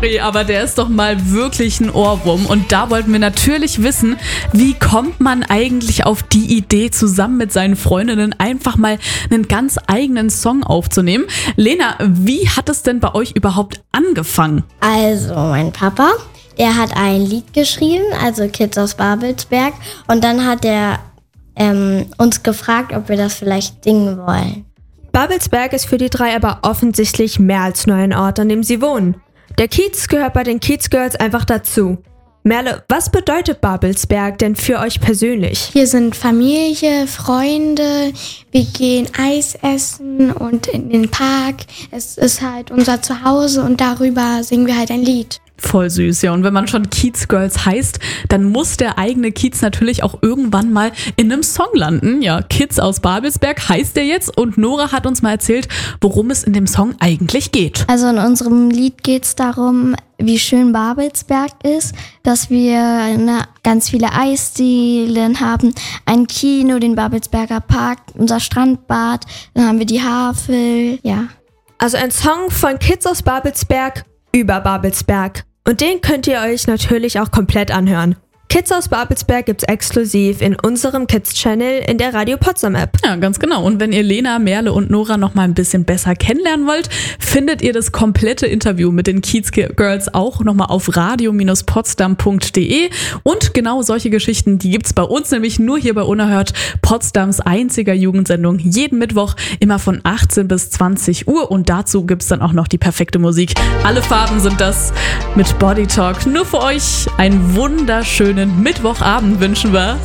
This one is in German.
Sorry, aber der ist doch mal wirklich ein Ohrwurm. Und da wollten wir natürlich wissen, wie kommt man eigentlich auf die Idee, zusammen mit seinen Freundinnen einfach mal einen ganz eigenen Song aufzunehmen? Lena, wie hat es denn bei euch überhaupt angefangen? Also, mein Papa, der hat ein Lied geschrieben, also Kids aus Babelsberg. Und dann hat er uns gefragt, ob wir das vielleicht singen wollen. Babelsberg ist für die drei aber offensichtlich mehr als nur ein Ort, an dem sie wohnen. Der Kiez gehört bei den Kiez Girls einfach dazu. Merle, was bedeutet Babelsberg denn für euch persönlich? Hier sind Familie, Freunde, wir gehen Eis essen und in den Park. Es ist halt unser Zuhause und darüber singen wir halt ein Lied. Voll süß, ja. Und wenn man schon Kiez Girls heißt, dann muss der eigene Kiez natürlich auch irgendwann mal in einem Song landen. Ja, Kids aus Babelsberg heißt der jetzt und Nora hat uns mal erzählt, worum es in dem Song eigentlich geht. Also in unserem Lied geht es darum, wie schön Babelsberg ist, dass wir ganz viele Eisdielen haben, ein Kino, den Babelsberger Park, unser Strandbad, dann haben wir die Havel, ja. Also ein Song von Kids aus Babelsberg über Babelsberg. Und den könnt ihr euch natürlich auch komplett anhören. Kids aus Babelsberg gibt's exklusiv in unserem Kids-Channel in der Radio Potsdam App. Ja, ganz genau. Und wenn ihr Lena, Merle und Nora noch mal ein bisschen besser kennenlernen wollt, findet ihr das komplette Interview mit den Kiez Girls auch noch mal auf radio-potsdam.de. Und genau solche Geschichten, die gibt's bei uns nämlich nur hier bei Unerhört, Potsdams einziger Jugendsendung, jeden Mittwoch, immer von 18 bis 20 Uhr. Und dazu gibt's dann auch noch die perfekte Musik. Alle Farben sind das mit Body Talk. Nur für euch einen wunderschönen Mittwochabend wünschen wir.